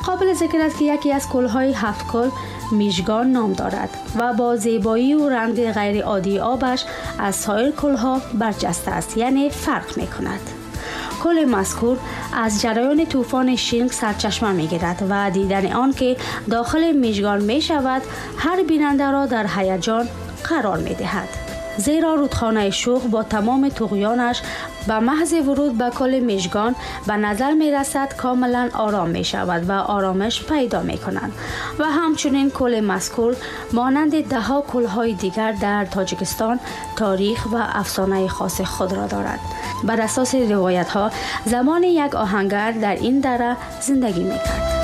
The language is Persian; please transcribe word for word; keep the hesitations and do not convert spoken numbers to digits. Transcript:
قابل ذکر است که یکی از کلهای هفت کل میشگان نام دارد و با زیبایی و رنگ غیر عادی آبش از سایر کلها برجسته است، یعنی فرق می کند. کل مذکور از جریان طوفان شینگ سرچشمه می گیرد و دیدن آن که داخل میشگان می شود هر بیننده را در هیجان قرار می دهد. زیرا رودخانه شوخ با تمام طغیانش به محض ورود به کل میشگان به نظر می رسد کاملا آرام می شود و آرامش پیدا می کنند و همچنین کل مذکور مانند ده ها کلهای دیگر در تاجیکستان تاریخ و افسانه خاص خود را دارد. بر اساس روایت ها زمان یک آهنگر در این دره زندگی می کرد.